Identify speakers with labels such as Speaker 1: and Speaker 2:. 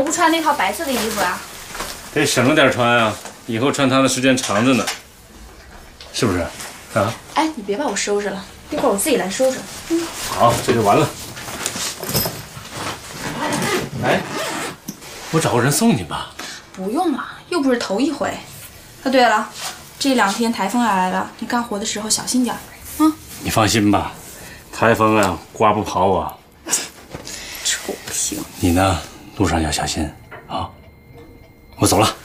Speaker 1: 么不穿那套白色的衣服啊？
Speaker 2: 得省着点穿啊，以后穿它的时间长着呢，是不是？啊？
Speaker 1: 哎，你别把我收拾了，一会儿我自己来收拾。
Speaker 2: 好，这就完了。哎，我找个人送你吧。
Speaker 1: 不用了，又不是头一回。啊，对了，这2天台风要来了，你干活的时候小心点。
Speaker 2: 你放心吧，台风啊，刮不跑我。
Speaker 1: 臭不行。
Speaker 2: 你呢，路上要小心啊。我走了。